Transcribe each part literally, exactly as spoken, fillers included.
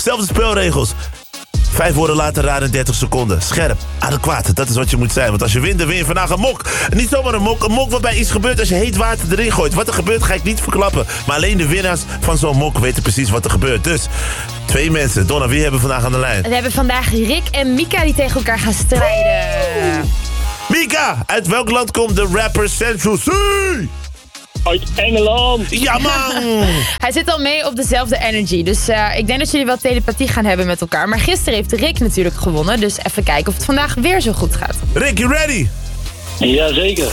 Zelfde spelregels. Vijf woorden later raden in dertig seconden. Scherp, adequaat, dat is wat je moet zijn. Want als je wint, dan win je vandaag een mok. En niet zomaar een mok, een mok waarbij iets gebeurt als je heet water erin gooit. Wat er gebeurt ga ik niet verklappen. Maar alleen de winnaars van zo'n mok weten precies wat er gebeurt. Dus, twee mensen. Donna, wie hebben we vandaag aan de lijn? We hebben vandaag Rick en Mika die tegen elkaar gaan strijden. Mika, uit welk land komt de rapper Central C? Uit Engeland. Ja, man! Hij zit al mee op dezelfde energy. Dus uh, ik denk dat jullie wel telepathie gaan hebben met elkaar. Maar gisteren heeft Rick natuurlijk gewonnen. Dus even kijken of het vandaag weer zo goed gaat. Rick, you ready? Jazeker.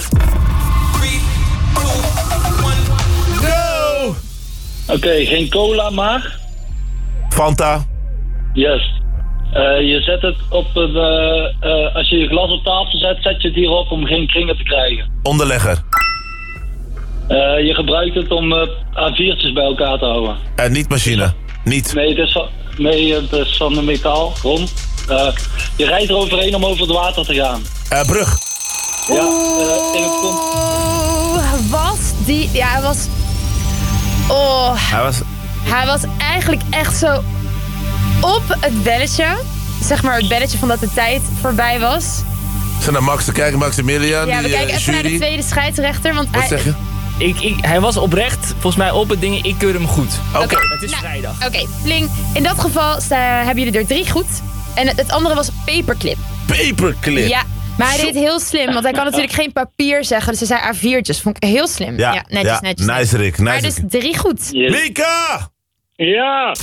Go! Oké, okay, geen cola maar. Fanta. Yes. Uh, je zet het op een... Uh, uh, als je je glas op tafel zet, zet je het hierop om geen kringen te krijgen. Onderlegger. Uh, je gebruikt het om uh, A viertjes bij elkaar te houden. Uh, niet machine. Niet. Nee, het is van, nee, het is van een metaal, rond. Uh, je rijdt er overheen om over het water te gaan. Uh, brug. Ja, uh, in het grond. Oeh, was die... Ja, hij was... Oh, Hij was... hij was eigenlijk echt zo op het belletje. Zeg maar het belletje van dat de tijd voorbij was. Zijn naar Max te kijken, Maximilian. Ja, we die, kijken uh, even naar de jury. tweede scheidsrechter. Want Wat hij, zeg je? Ik, ik, hij was oprecht, volgens mij op het ding, ik keur hem goed. Oké. Oké. Het is Nou, vrijdag. Oké, okay, Pling. In dat geval sta, hebben jullie er drie goed. En het, het andere was paperclip. Paperclip. Ja, maar hij Zo. deed heel slim. Want hij kan natuurlijk geen papier zeggen. Dus hij zei A viertjes. Vond ik heel slim. Ja, Ja, netjes, ja, netjes. nice, netjes. Rick, nice, Maar dus Rick. drie goed. Yes. Mika! Ja.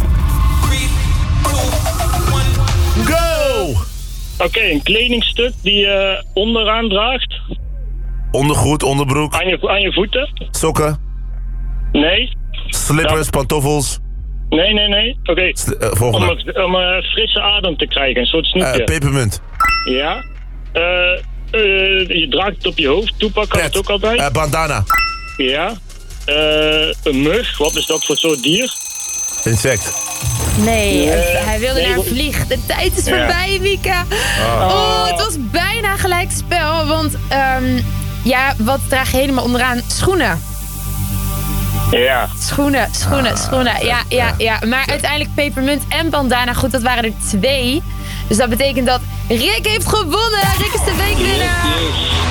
Go! Oké, okay, een kledingstuk die je onderaan draagt. Ondergoed, onderbroek, Aan je, aan je voeten. sokken, Nee. slippers, Ja. pantoffels. Nee, nee, nee. Oké. Okay. Sli- uh, Om, volgende. het- om uh, frisse adem te krijgen, een soort snoepje. Uh, pepermunt. Ja. Uh, uh, je draagt het op je hoofd. Toepak kan Pet. het ook altijd. Uh, bandana. Ja. Uh, een mug, wat is dat voor soort dier? Insect. Nee, Nee, hij wilde nee, naar wat- vlieg. De tijd is Ja. voorbij, Mika. Oh, het was bijna gelijk spel. Want um, ja, wat draag je helemaal onderaan? Schoenen. Ja. Schoenen, schoenen, Ah, schoenen. Ja, ja, ja. Maar uiteindelijk pepermunt en bandana. Goed, dat waren er twee. Dus dat betekent dat Rick heeft gewonnen. Rick is de weekwinnaar. Yes, yes.